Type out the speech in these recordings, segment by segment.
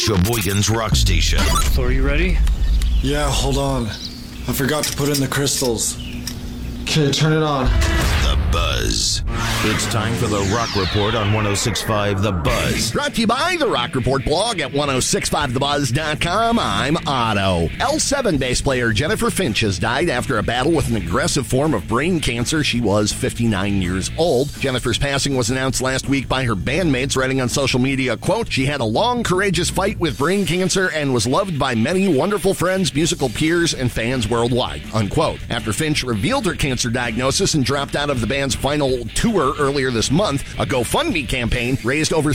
Sheboygan's Rock Station. So are you ready? Yeah, hold on. I forgot to put in the crystals. Okay, turn it on. The Buzz. It's time for the Rock Report on 106.5 The Buzz. Brought to you by the Rock Report blog at 1065thebuzz.com. I'm Otto. L7 bass player Jennifer Finch has died after a battle with an aggressive form of brain cancer. She was 59 years old. Jennifer's passing was announced last week by her bandmates, writing on social media, quote, "She had a long, courageous fight with brain cancer and was loved by many wonderful friends, musical peers, and fans worldwide," unquote. After Finch revealed her cancer diagnosis and dropped out of the band's final tour earlier this month, a GoFundMe campaign raised over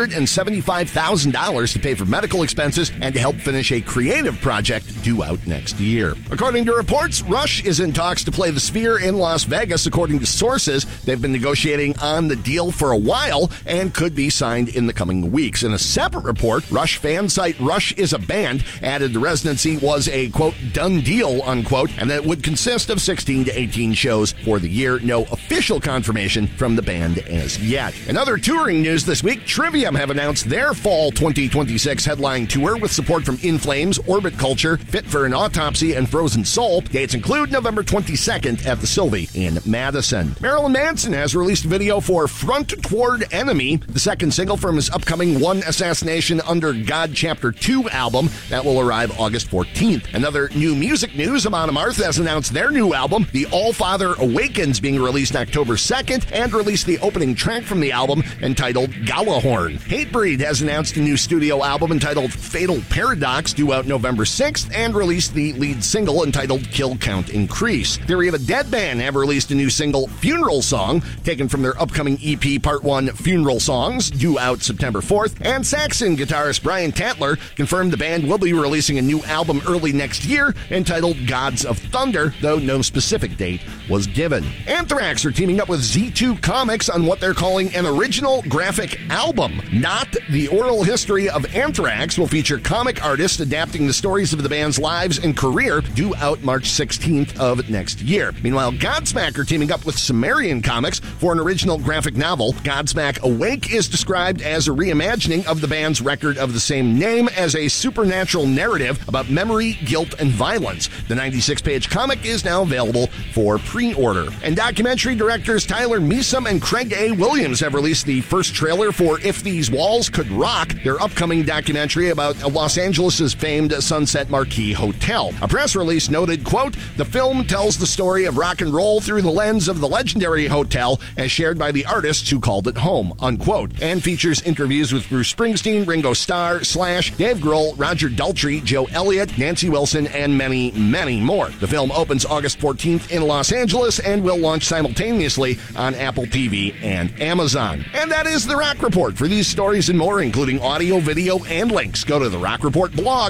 $375,000 to pay for medical expenses and to help finish a creative project due out next year. According to reports, Rush is in talks to play the Sphere in Las Vegas. According to sources, they've been negotiating on the deal for a while and could be signed in the coming weeks. In a separate report, Rush fan site Rush is a Band added the residency was a, quote, done deal, unquote, and that it would consist of 16 to 18 shows for the year. No official confirmation from the band as yet. In other touring news this week, Trivium have announced their fall 2026 headline tour with support from In Flames, Orbit Culture, Fit for an Autopsy, and Frozen Soul. Dates include November 22nd at the Sylvie in Madison. Marilyn Manson has released a video for Front Toward Enemy, the second single from his upcoming One Assassination Under God Chapter 2 album that will arrive August 14th. Another new music news, Amon Amarth has announced their new album, The All-Father Awakens, being released October 2nd, and released the opening track from the album entitled Galahorn. Hatebreed has announced a new studio album entitled Fatal Paradox, due out November 6th, and released the lead single entitled Kill Count Increase. Theory of a Dead Band have released a new single, Funeral Song, taken from their upcoming EP Part 1 Funeral Songs, due out September 4th, and Saxon guitarist Brian Tatler confirmed the band will be releasing a new album early next year entitled Gods of Thunder, though no specific date was given. Anthrax are teaming up with Z2 Comics on what they're calling an original graphic album. Not the Oral History of Anthrax will feature comic artists adapting the stories of the band's lives and career, due out March 16th of next year. Meanwhile, Godsmack are teaming up with Sumerian Comics for an original graphic novel. Godsmack Awake is described as a reimagining of the band's record of the same name as a supernatural narrative about memory, guilt, and violence. The 96-page comic is now available for pre-order. And documentary directors Tyler Measom and Craig A. Williams have released the first trailer for If These Walls Could Rock, their upcoming documentary about Los Angeles' famed Sunset Marquis Hotel. A press release noted, quote, "The film tells the story of rock and roll through the lens of the legendary hotel as shared by the artists who called it home," unquote, and features interviews with Bruce Springsteen, Ringo Starr, Slash, Dave Grohl, Roger Daltrey, Joe Elliott, Nancy Wilson, and many, many more. The film opens August 14th in Los Angeles and will launch simultaneously on Apple TV and Amazon. And that is the Rock Report. For these stories and more, including audio, video, and links, go to the Rock Report blog,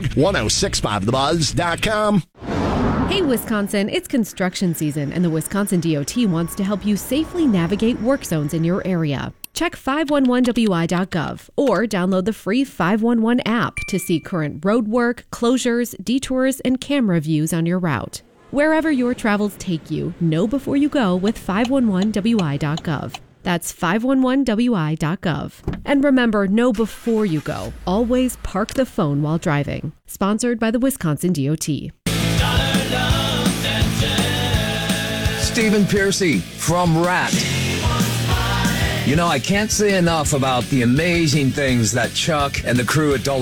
1065thebuzz.com. Hey Wisconsin, it's construction season and the Wisconsin DOT wants to help you safely navigate work zones in your area. Check 511wi.gov or download the free 511 app to see current road work, closures, detours, and camera views on your route. Wherever your travels take you, know before you go with 511wi.gov. That's 511wi.gov. And remember, know before you go. Always park the phone while driving. Sponsored by the Wisconsin DOT. Stephen Piercy from Rat. You know, I can't say enough about the amazing things that Chuck and the crew at Dollar